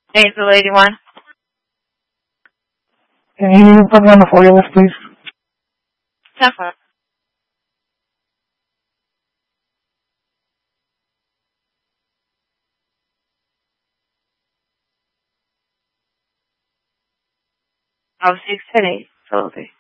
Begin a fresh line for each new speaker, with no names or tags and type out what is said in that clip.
Angel 81.
Can you put me on the 40 list, please?
10-4. Oh, 610-8. Totally.